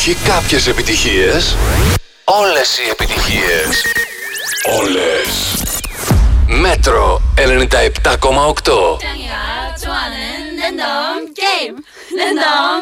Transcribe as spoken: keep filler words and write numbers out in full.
Όχι κάποιες επιτυχίες, όλες οι επιτυχίες. Όλες. Μέτρο ενενήντα επτά κόμμα οκτώ. 짱이가 좋아하는 랜덤 게임 랜덤